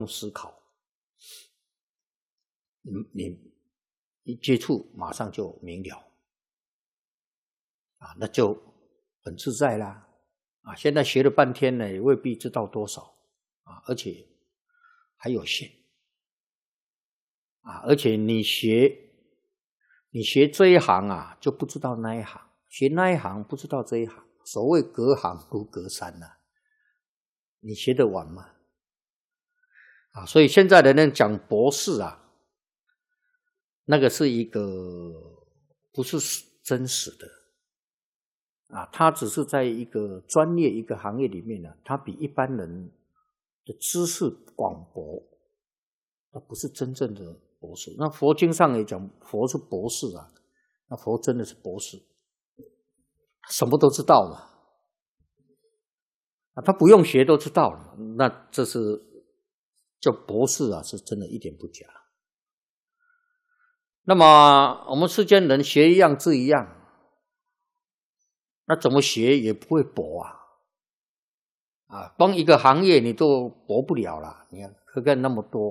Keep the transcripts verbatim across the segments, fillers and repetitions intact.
思考，你你一接触马上就明了啊，那就很自在啦啊！现在学了半天呢，也未必知道多少啊，而且还有限啊，而且你学你学这一行啊，就不知道那一行；学那一行不知道这一行。所谓隔行如隔山呐、啊，你学得完吗？啊，所以现在的人讲博士啊，那个是一个不是真实的啊，他只是在一个专业一个行业里面呢、啊，他比一般人的知识广博，他不是真正的博士。那佛经上也讲，佛是博士啊，那佛真的是博士，什么都知道嘛，啊，他不用学都知道了，那这是叫博士啊，是真的一点不假。那么我们世间人学一样治一样，那怎么学也不会博啊，啊，光一个行业你都博不了了，你看课干那么多，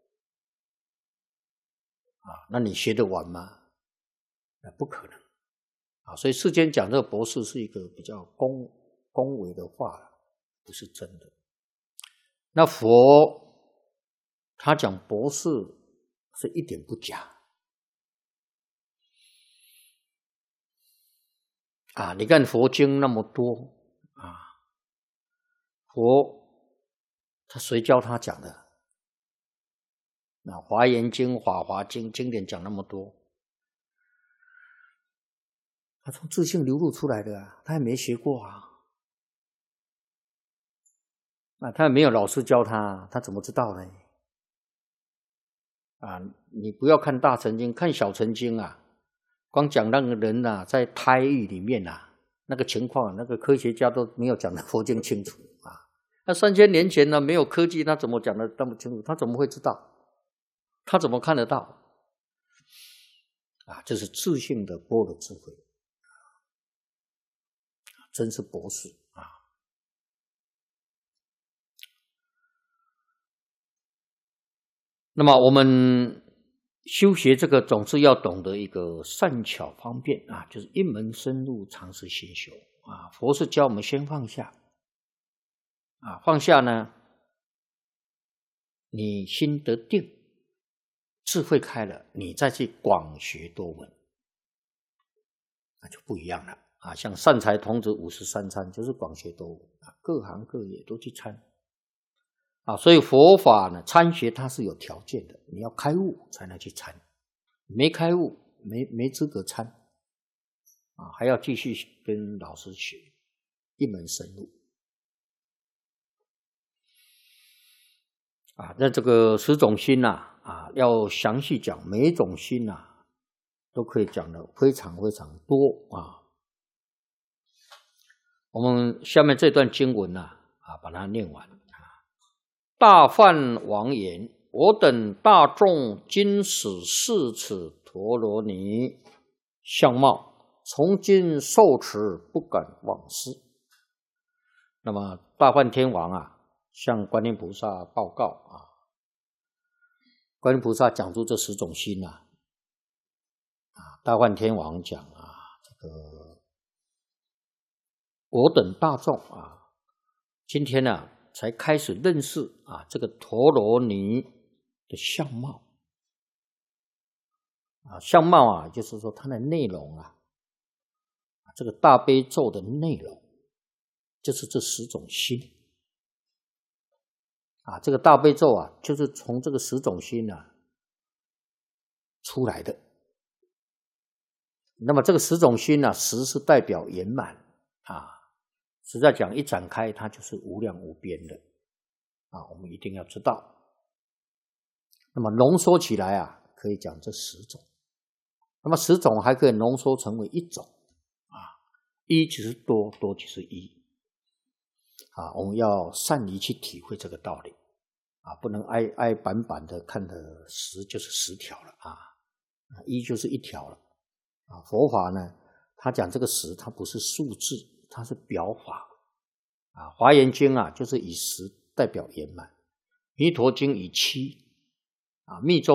啊，那你学得完吗？那不可能啊，所以世间讲这个博士是一个比较恭恭维的话，不是真的。那佛他讲博士是一点不假啊！你看佛经那么多啊，佛他谁教他讲的？那《华严经》《法华经》经典讲那么多，他从自性流露出来的啊，他也没学过啊，啊，他也没有老师教他，他怎么知道呢？啊，你不要看大乘经，看小乘经啊，光讲那个人啊，在胎狱里面啊，那个情况，那个科学家都没有讲的佛经清楚啊。那三千年前呢，没有科技，他怎么讲的那么清楚？他怎么会知道？他怎么看得到？啊，这是自性的般若智慧，真是博士啊！那么我们修学这个总是要懂得一个善巧方便啊，就是一门深入，常时心修啊。佛是教我们先放下啊，放下呢，你心得定，智慧开了，你再去广学多闻，那就不一样了啊。像善财童子五十三参，就是广学多闻啊，各行各业都去参。啊，所以佛法呢，参学它是有条件的，你要开悟才能去参，没开悟没没资格参，啊，还要继续跟老师学，一门深入。啊，那这个十种心呐、啊，啊，要详细讲，每一种心呐、啊，都可以讲的非常非常多啊。我们下面这段经文呐、啊，啊，把它念完。大梵王言：我等大众今使是此陀罗尼相貌，从今受持，不敢忘失。那么大梵天王啊，向观音菩萨报告啊，观音菩萨讲出这十种心啊，啊，大梵天王讲啊，这个我等大众啊，今天呢、啊。才开始认识啊，这个陀罗尼的相貌啊，相貌啊，就是说它的内容啊，这个大悲咒的内容，就是这十种心啊，这个大悲咒啊，就是从这个十种心啊出来的。那么这个十种心呢、啊，十是代表圆满啊。实在讲，一展开，它就是无量无边的啊！我们一定要知道。那么浓缩起来啊，可以讲这十种。那么十种还可以浓缩成为一种啊，一即是多，多即是一啊。我们要善于去体会这个道理啊，不能挨挨板板的看的十就是十条了啊，一就是一条了啊。佛法呢，他讲这个十，它不是数字。它是表法啊，《华严经》啊，就是以十代表圆满弥陀经以七啊，密宗